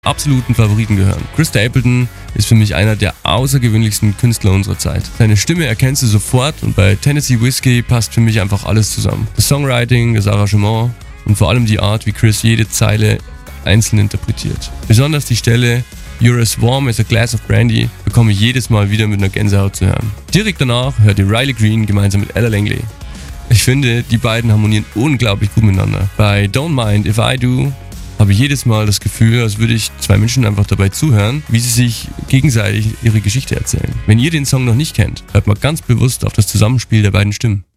absoluten Favoriten gehören. Chris Stapleton ist für mich einer der außergewöhnlichsten Künstler unserer Zeit. Seine Stimme erkennst du sofort und bei Tennessee Whiskey passt für mich einfach alles zusammen. Das Songwriting, das Arrangement und vor allem die Art, wie Chris jede Zeile einzeln interpretiert. Besonders die Stelle "You're as warm as a glass of brandy" bekomme ich jedes Mal wieder mit einer Gänsehaut zu hören. Direkt danach hört ihr Riley Green gemeinsam mit Ella Langley. Ich finde, die beiden harmonieren unglaublich gut miteinander. Bei Don't Mind If I Do habe ich jedes Mal das Gefühl, als würde ich zwei Menschen einfach dabei zuhören, wie sie sich gegenseitig ihre Geschichte erzählen. Wenn ihr den Song noch nicht kennt, hört mal ganz bewusst auf das Zusammenspiel der beiden Stimmen.